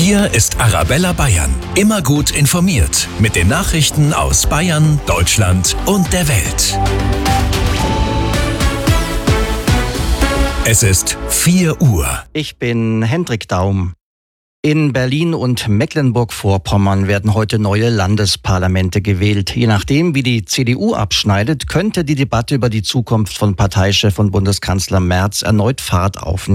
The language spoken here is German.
Hier ist Arabella Bayern. Immer gut informiert mit den Nachrichten aus Bayern, Deutschland und der Welt. Es ist 4 Uhr. Ich bin Hendrik Daum. In Berlin und Mecklenburg-Vorpommern werden heute neue Landesparlamente gewählt. Je nachdem, wie die CDU abschneidet, könnte die Debatte über die Zukunft von Parteichef und Bundeskanzler Merz erneut Fahrt aufnehmen.